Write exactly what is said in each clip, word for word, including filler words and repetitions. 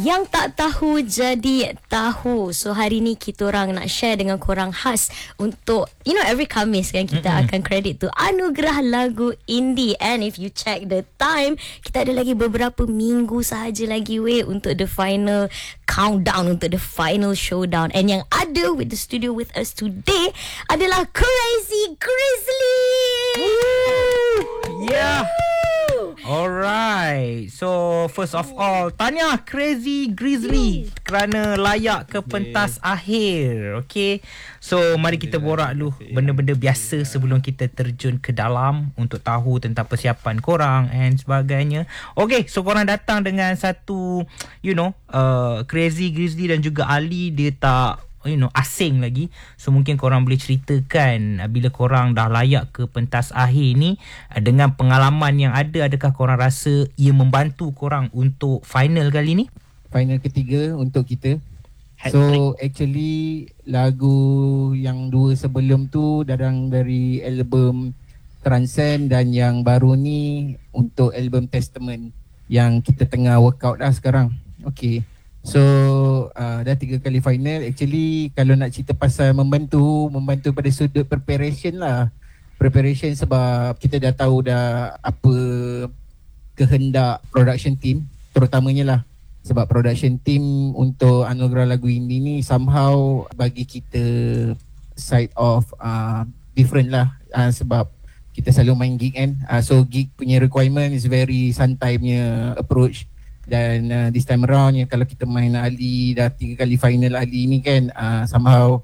Yang tak tahu jadi tahu. So hari ni kita orang nak share dengan korang khas untuk, you know, every Khamis kan kita mm-hmm. akan credit tu anugerah lagu indie. And if you check the time, kita ada lagi beberapa minggu sahaja lagi weh untuk the final countdown, untuk the final showdown. And yang ada with the studio with us today adalah Crazy Grizzly. Yeah. Alright. So first of all, tahniah Crazy Grizzly kerana layak ke pentas akhir. Okay. So mari kita borak dulu benda-benda biasa sebelum kita terjun ke dalam untuk tahu tentang persiapan korang and sebagainya. Okay, so korang datang dengan satu, you know, uh, Crazy Grizzly dan juga Ali, dia tak, you know, asing lagi. So mungkin korang boleh ceritakan bila korang dah layak ke pentas akhir ni, dengan pengalaman yang ada, adakah korang rasa ia membantu korang untuk final kali ni? Final ketiga untuk kita. So actually lagu yang dua sebelum tu datang dari album Transcend, dan yang baru ni untuk album Testament yang kita tengah workout dah sekarang. Okay. So uh, dah tiga kali final. Actually kalau nak cerita pasal membantu, membantu pada sudut preparation lah. Preparation sebab kita dah tahu dah apa kehendak production team, terutamanya lah. Sebab production team untuk anugerah lagu indie ni somehow bagi kita side of uh, different lah. uh, Sebab kita selalu main gig kan. uh, So gig punya requirement is very santai punya approach. Dan uh, this time around yang kalau kita main Ali, dah tiga kali final Ali ni kan, uh, somehow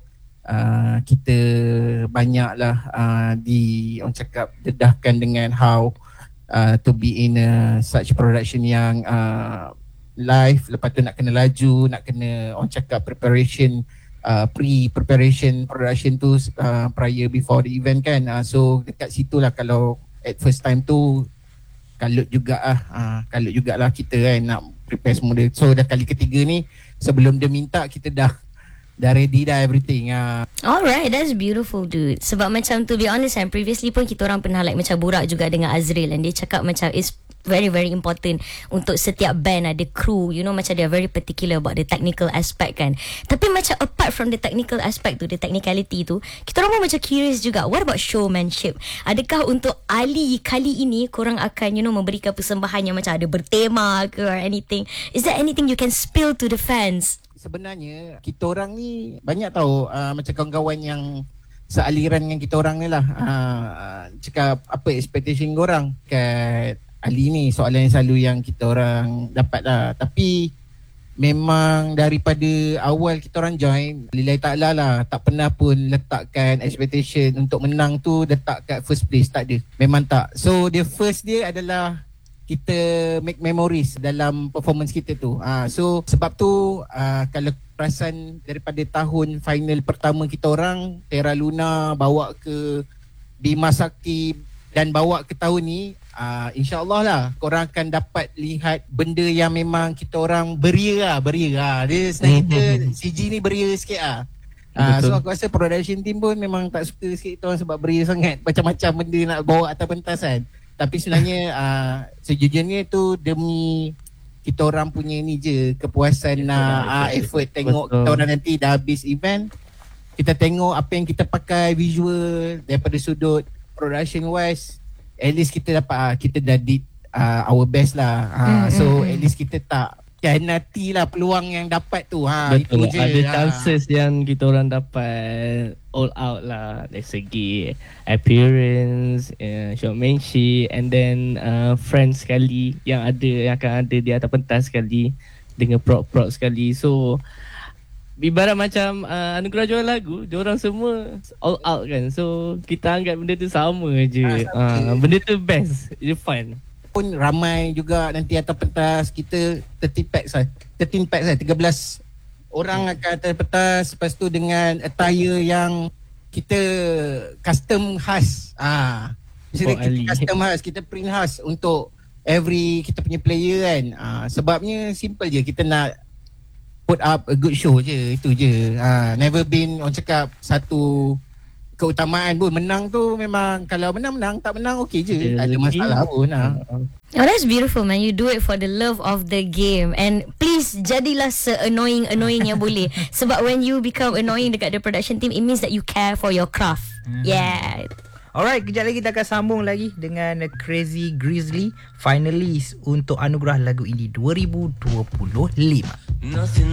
uh, kita banyak lah uh, di, orang cakap, dedahkan dengan how uh, to be in a such production yang uh, live. Lepas tu nak kena laju, nak kena, orang cakap, preparation, uh, pre-preparation production tu uh, prior before the event kan. uh, So dekat situ lah kalau at first time tu kalut juga lah, uh, kalut jugalah kita kan nak prepare semua dia. So dah kali ketiga ni, sebelum dia minta kita dah dah ready dah everything. uh. Alright, that's beautiful dude. Sebab macam to be honest kan, previously pun kita orang pernah like macam borak juga dengan Azril, and dia cakap macam it's very very important untuk setiap band ada crew, you know, macam dia very particular about the technical aspect kan. Tapi macam apart from the technical aspect tu, the technicality tu, kita orang pun macam curious juga, what about showmanship? Adakah untuk Ali kali ini korang akan, you know, memberikan persembahan yang macam ada bertema ke or anything? Is there anything you can spill to the fans? Sebenarnya kita orang ni banyak tahu uh, macam kawan-kawan yang sealiran dengan kita orang ni lah, uh, cakap apa expectation korang kat Ali ni, soalan yang selalu yang kita orang dapat lah. Tapi memang daripada awal kita orang join, lillahi ta'ala lah, tak pernah pun letakkan expectation untuk menang tu letak kat first place, tak ada, memang tak. So the first dia adalah kita make memories dalam performance kita tu. ha, So sebab tu uh, kalau perasan daripada tahun final pertama kita orang, Terra Luna bawa ke Bima Sakti dan bawa ke tahun ni, uh, insyaAllah lah korang akan dapat lihat benda yang memang kita orang beria lah, beria lah. Dia senang kita C G ni beria sikit lah. uh, So aku rasa production team pun memang tak suka sikit kita orang sebab beria sangat, macam-macam benda nak bawa atas pentas kan. Tapi sebenarnya uh, sejujurnya tu demi kita orang punya ni je, kepuasan nak uh, effort tengok betul. Kita orang nanti dah habis event, kita tengok apa yang kita pakai visual daripada sudut production wise, at least kita dapat uh, kita dah did uh, our best lah. uh, mm-hmm. So at least kita tak khianati lah peluang yang dapat tu. ha, Betul, itu je. ada ha. chances yang kita orang dapat all out lah dari segi appearance, uh, showmanship, and then uh, friends sekali yang ada, yang akan ada di atas pentas sekali dengan prop-prop sekali. So ibarat macam uh, anugerah juara lagu, diorang semua all out kan. So kita anggap benda tu sama je. ha, uh, Benda tu best, it's fun. Pun ramai juga nanti atas pentas kita thirty packs lah, thirteen packs lah, tiga belas orang akan atas pentas. Lepas tu dengan attire yang kita custom khas. Ah, ha. Kita custom khas, kita print khas untuk every kita punya player kan. Ah, sebabnya simple je, kita nak put up a good show je, itu je. Ah, never been orang cakap satu keutamaan pun. Menang tu memang, kalau menang-menang, tak menang okey je, tak ada masalah pun. Ha. Oh, that's beautiful man. You do it for the love of the game. And please please jadilah se-annoying-annoying yang boleh. Sebab when you become annoying dekat the production team, it means that you care for your craft. Mm-hmm. Yeah. Alright, kejap lagi kita akan sambung lagi dengan Crazy Grizzly, finalist untuk anugerah lagu indie dua ribu dua puluh lima. Nothing